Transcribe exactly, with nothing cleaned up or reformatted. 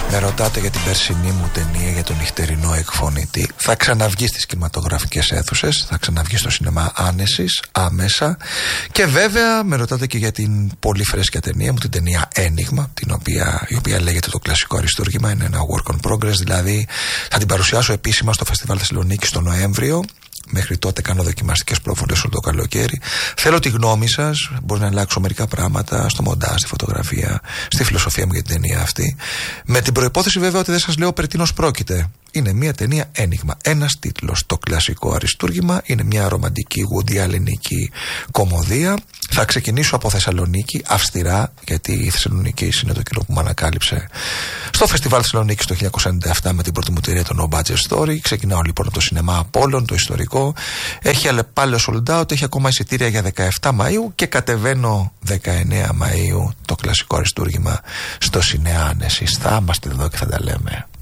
Με ρωτάτε για την περσινή μου ταινία για τον νυχτερινό εκφωνητή. Θα ξαναβγεί στις κινηματογραφικές αίθουσες, θα ξαναβγεί στο σινεμά άνεσης, άμεσα. Και βέβαια με ρωτάτε και για την πολύ φρέσκια ταινία μου, την ταινία Ένιγμα, την οποία, η οποία λέγεται το κλασικό αριστούργημα, είναι ένα work on progress, δηλαδή θα την παρουσιάσω επίσημα στο Φεστιβάλ Θεσσαλονίκης το Νοέμβριο. Μέχρι τότε κάνω δοκιμαστικές προβολές όλο το καλοκαίρι. Θέλω τη γνώμη σας. Μπορεί να αλλάξω μερικά πράγματα στο μοντάζ, στη φωτογραφία, στη φιλοσοφία μου για την ταινία αυτή. Με την προϋπόθεση βέβαια ότι δεν σας λέω περί τίνος πρόκειται. Είναι μια ταινία Ένιγμα. Ένας τίτλος. Το κλασικό αριστούργημα. Είναι μια ρομαντική γουντιαλενική κομμωδία. Θα ξεκινήσω από Θεσσαλονίκη, αυστηρά, γιατί η Θεσσαλονίκη είναι το κοινό που με ανακάλυψε στο Φεστιβάλ Θεσσαλονίκης το χίλια εννιακόσια ενενήντα επτά με την πρώτη μου ταινία, το No Budget Story. Ξεκινάω λοιπόν από το σινεμά Απόλλων, το ιστορικό. Έχει πάλι sold out, έχει ακόμα εισιτήρια για δεκαεφτά Μαΐου και κατεβαίνω δεκαεννέα Μαΐου το κλασικό αριστούργημα στο Σινεά Άνεσης. Θα είμαστε εδώ και θα τα λέμε.